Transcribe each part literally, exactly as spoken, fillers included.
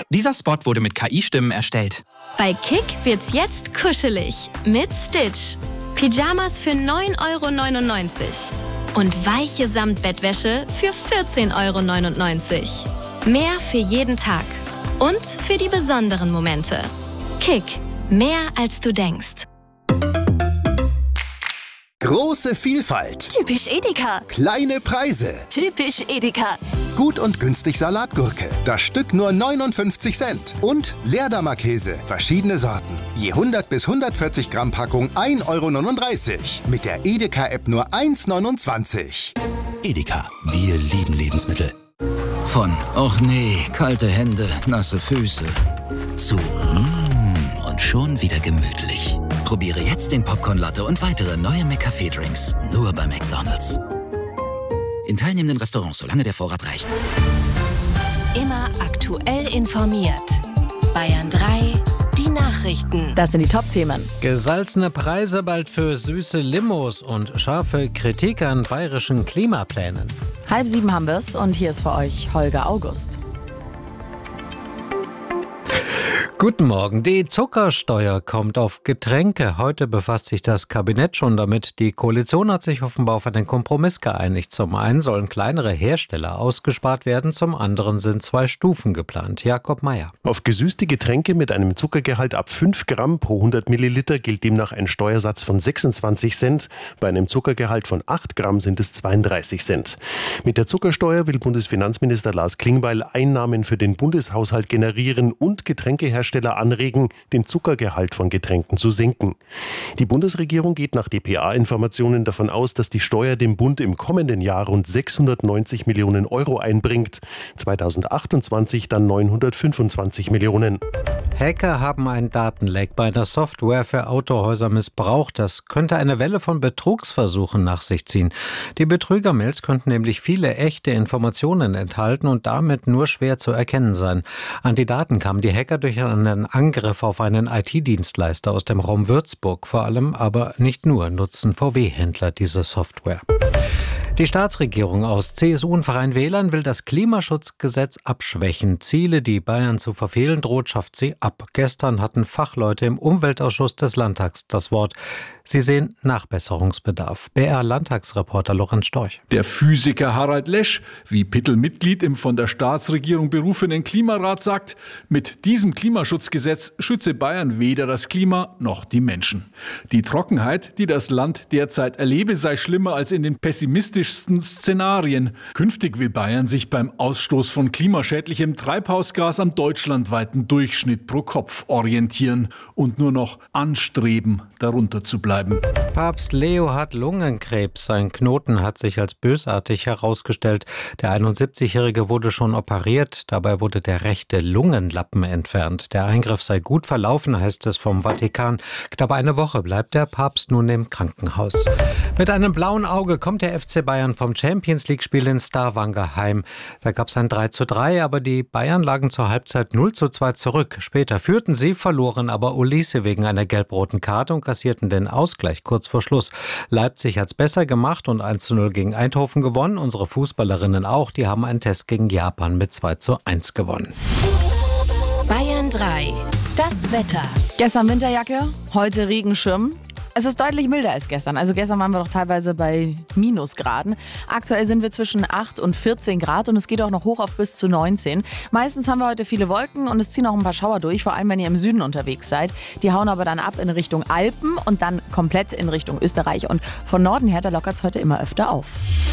Dieser Spot wurde mit K I-Stimmen erstellt. Bei Kick wird's jetzt kuschelig mit Stitch. Pyjamas für neun Euro neunundneunzig und weiche Samtbettwäsche für vierzehn Euro neunundneunzig. Mehr für jeden Tag und für die besonderen Momente. Kick, mehr als du denkst. Große Vielfalt. Typisch Edeka. Kleine Preise. Typisch Edeka. Gut und günstig Salatgurke. Das Stück nur neunundfünfzig Cent. Und Leerdammer Käse. Verschiedene Sorten. Je hundert bis hundertvierzig Gramm Packung ein Euro neununddreißig. Mit der Edeka-App nur eins neunundzwanzig. Edeka. Wir lieben Lebensmittel. Von och nee, kalte Hände, nasse Füße zu mm, und schon wieder gemütlich. Probiere jetzt den Popcorn-Latte und weitere neue McCafé-Drinks. Nur bei McDonald's. In teilnehmenden Restaurants, solange der Vorrat reicht. Immer aktuell informiert. Bayern drei, die Nachrichten. Das sind die Top-Themen. Gesalzene Preise bald für süße Limos und scharfe Kritik an bayerischen Klimaplänen. Halb sieben haben wir's und hier ist für euch Holger August. Guten Morgen. Die Zuckersteuer kommt auf Getränke. Heute befasst sich das Kabinett schon damit. Die Koalition hat sich offenbar auf einen Kompromiss geeinigt. Zum einen sollen kleinere Hersteller ausgespart werden, zum anderen sind zwei Stufen geplant. Jakob Mayer. Auf gesüßte Getränke mit einem Zuckergehalt ab fünf Gramm pro hundert Milliliter gilt demnach ein Steuersatz von sechsundzwanzig Cent. Bei einem Zuckergehalt von acht Gramm sind es zweiunddreißig Cent. Mit der Zuckersteuer will Bundesfinanzminister Lars Klingbeil Einnahmen für den Bundeshaushalt generieren und Getränkehersteller anregen, den Zuckergehalt von Getränken zu senken. Die Bundesregierung geht nach D P A-Informationen davon aus, dass die Steuer dem Bund im kommenden Jahr rund sechshundertneunzig Millionen Euro einbringt, zweitausendachtundzwanzig dann neunhundertfünfundzwanzig Millionen. Hacker haben einen Datenleck bei einer Software für Autohäuser missbraucht. Das könnte eine Welle von Betrugsversuchen nach sich ziehen. Die Betrügermails könnten nämlich viele echte Informationen enthalten und damit nur schwer zu erkennen sein. An die Daten kamen die Hacker durch einen Angriff auf einen I T-Dienstleister aus dem Raum Würzburg. Vor allem, aber nicht nur, nutzen V W-Händler diese Software. Die Staatsregierung aus C S U und Freien Wählern will das Klimaschutzgesetz abschwächen. Ziele, die Bayern zu verfehlen droht, schafft sie ab. Gestern hatten Fachleute im Umweltausschuss des Landtags das Wort. Sie sehen Nachbesserungsbedarf. B R-Landtagsreporter Lorenz Storch. Der Physiker Harald Lesch, wie Pittel-Mitglied im von der Staatsregierung berufenen Klimarat, sagt, mit diesem Klimaschutzgesetz schütze Bayern weder das Klima noch die Menschen. Die Trockenheit, die das Land derzeit erlebe, sei schlimmer als in den pessimistischsten Szenarien. Künftig will Bayern sich beim Ausstoß von klimaschädlichem Treibhausgas am deutschlandweiten Durchschnitt pro Kopf orientieren und nur noch anstreben, darunter zu bleiben. Papst Leo hat Lungenkrebs. Sein Knoten hat sich als bösartig herausgestellt. Der einundsiebzigjährige wurde schon operiert. Dabei wurde der rechte Lungenlappen entfernt. Der Eingriff sei gut verlaufen, heißt es vom Vatikan. Knapp eine Woche bleibt der Papst nun im Krankenhaus. Mit einem blauen Auge kommt der F C Bayern vom Champions-League-Spiel in Stavanger heim. Da gab es ein drei zu drei, aber die Bayern lagen zur Halbzeit null zu zwei zurück. Später führten sie, verloren aber Olise wegen einer gelb-roten Karte und kassierten den Ausgleich kurz vor Schluss. Leipzig hat es besser gemacht und eins zu null gegen Eindhoven gewonnen. Unsere Fußballerinnen auch. Die haben einen Test gegen Japan mit zwei zu eins gewonnen. Bayern drei, das Wetter. Gestern Winterjacke, heute Regenschirm. Es ist deutlich milder als gestern. Also gestern waren wir doch teilweise bei Minusgraden. Aktuell sind wir zwischen acht und vierzehn Grad und es geht auch noch hoch auf bis zu neunzehn. Meistens haben wir heute viele Wolken und es ziehen auch ein paar Schauer durch, vor allem wenn ihr im Süden unterwegs seid. Die hauen aber dann ab in Richtung Alpen und dann komplett in Richtung Österreich. Und von Norden her, da lockert es heute immer öfter auf.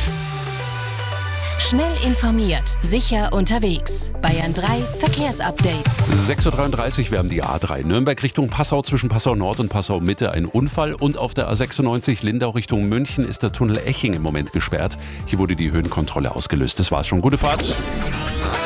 Schnell informiert, sicher unterwegs. Bayern drei Verkehrsupdate. sechs Uhr dreiunddreißig, wir haben die A drei Nürnberg Richtung Passau, zwischen Passau Nord und Passau Mitte ein Unfall. Und auf der A sechsundneunzig Lindau Richtung München ist der Tunnel Eching im Moment gesperrt. Hier wurde die Höhenkontrolle ausgelöst. Das war's schon. Gute Fahrt.